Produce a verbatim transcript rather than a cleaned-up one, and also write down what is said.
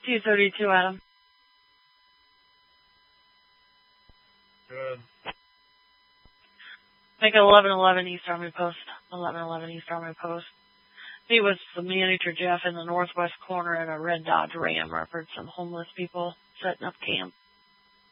two thirty-two, Adam. Good. Make it eleven eleven East Army Post. eleven eleven East Army Post. He was the manager, Jeff, in the northwest corner in a red Dodge Ram. Referred some homeless people setting up camp.